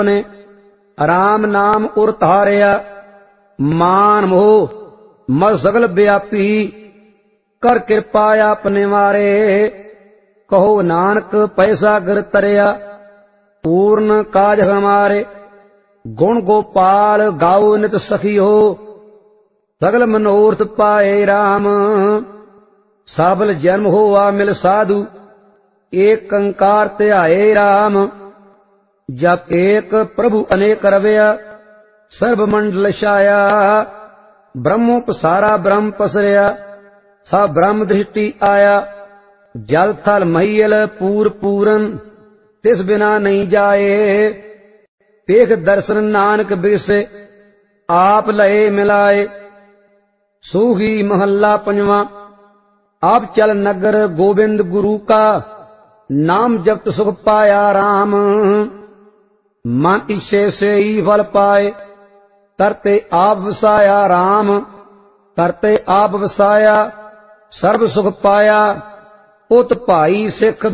ने राम नाम उर धारिया। मान मोह मल सगल व्यापी कर कृपा आपने मारे। कहो नानक पैसा गिर तरिया पूर्ण काज हमारे। गुण गोपाल गाओ नित सखी हो सगल मनोरथ पाए राम। साबल जन्म होवा मिल साधु एक कंकार त्याए राम। जब एक प्रभु अनेक रवया सर्व मंडल छाया। ब्रह्मोपसारा ब्रह्म पसरया सा ब्रह्म दृष्टि आया। जल थल महियल पूर पूरन तिस बिना नहीं जाए। पेख दर्शन नानक बिरसे आप लए मिलाए। सूही महल्ला पंजवा। आप चल नगर गोविंद गुरु का नाम जपत सुख पाया राम। मन इच्छे से ही फल पाए करते आप वसाया राम। करते आप वसाया सर्व सुख पाया। उत भाई सिख